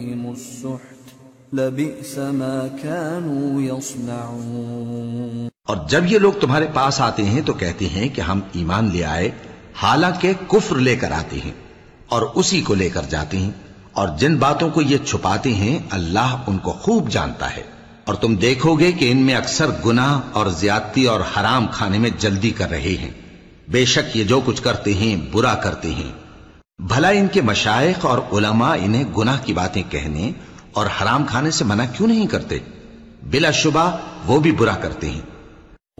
और जब ये लोग तुम्हारे पास आते हैं तो कहते हैं कि हम ईमान ले आए, हालांकि कुफ्र लेकर आते हैं और उसी को लेकर जाते हैं, और जिन बातों को ये छुपाते हैं अल्लाह उनको खूब जानता है। और तुम देखोगे कि इनमें अक्सर गुनाह और ज्यादती और हराम खाने में जल्दी कर रहे हैं। बेशक ये जो कुछ करते हैं बुरा करते हैं। भला इनके मशाइख और उलमा इन्हें गुनाह की बातें कहने और हराम खाने से मना क्यों नहीं करते? बिलाशुबा वो भी बुरा करते हैं।